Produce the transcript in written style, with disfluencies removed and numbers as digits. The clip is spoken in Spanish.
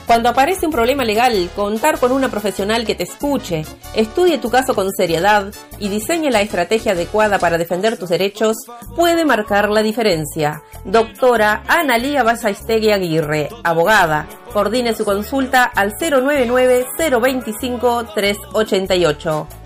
Cuando aparece un problema legal, contar con una profesional que te escuche, estudie tu caso con seriedad y diseñe la estrategia adecuada para defender tus derechos puede marcar la diferencia. Doctora Analía Basaistegui Aguirre, abogada. Coordine su consulta al 099-025-388.